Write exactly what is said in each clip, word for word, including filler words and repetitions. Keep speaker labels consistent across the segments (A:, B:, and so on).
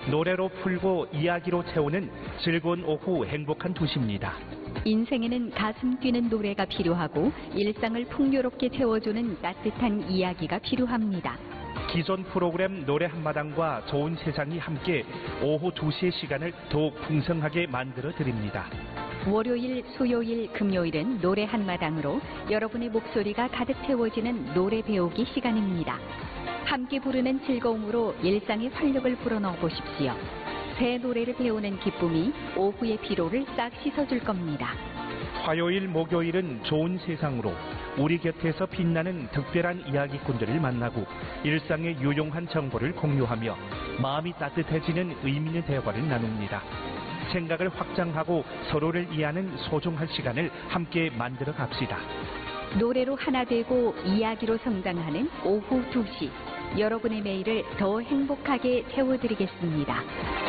A: 노래로 풀고 이야기로 채우는 즐거운 오후 행복한 도시입니다.
B: 인생에는 가슴 뛰는 노래가 필요하고 일상을 풍요롭게 채워주는 따뜻한 이야기가 필요합니다.
A: 기존 프로그램 노래 한마당과 좋은 세상이 함께 오후 두 시의 시간을 더욱 풍성하게 만들어 드립니다.
B: 월요일, 수요일, 금요일은 노래 한마당으로 여러분의 목소리가 가득 채워지는 노래 배우기 시간입니다. 함께 부르는 즐거움으로 일상의 활력을 불어넣어 보십시오. 새 노래를 배우는 기쁨이 오후의 피로를 싹 씻어줄 겁니다.
A: 화요일, 목요일은 좋은 세상으로 우리 곁에서 빛나는 특별한 이야기꾼들을 만나고 일상의 유용한 정보를 공유하며 마음이 따뜻해지는 의미 있는 대화를 나눕니다. 생각을 확장하고 서로를 이해하는 소중한 시간을 함께 만들어 갑시다.
B: 노래로 하나 되고 이야기로 성장하는 오후 두 시. 여러분의 매일을 더 행복하게 채워드리겠습니다.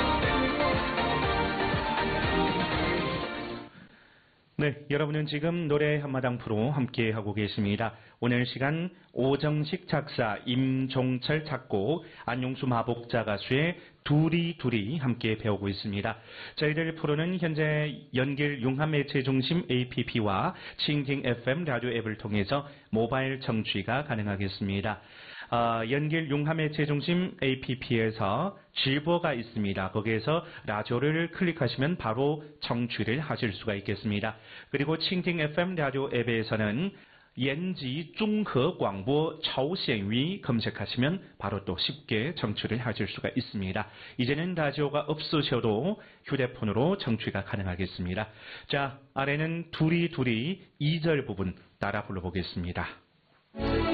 A: 네, 여러분은 지금 노래 한마당 프로 함께하고 계십니다. 오늘 시간 오정식 작사, 임종철 작곡, 안용수 마복자 가수의 둘이 둘이 함께 배우고 있습니다. 저희들 프로는 현재 연길 융합매체중심 에이피피와 칭팅 에프엠 라디오 앱을 통해서 모바일 청취가 가능하겠습니다. 어, 연길 융합매체중심 에이피피에서 질보가 있습니다. 거기에서 라디오를 클릭하시면 바로 청취를 하실 수가 있겠습니다. 그리고 칭팅 에프엠 라디오 앱에서는 연지 중허 광보 차오센위 검색하시면 바로 또 쉽게 청취를 하실 수가 있습니다. 이제는 라디오가 없으셔도 휴대폰으로 청취가 가능하겠습니다. 자, 아래는 둘이 둘이 이 절 부분 따라 불러보겠습니다.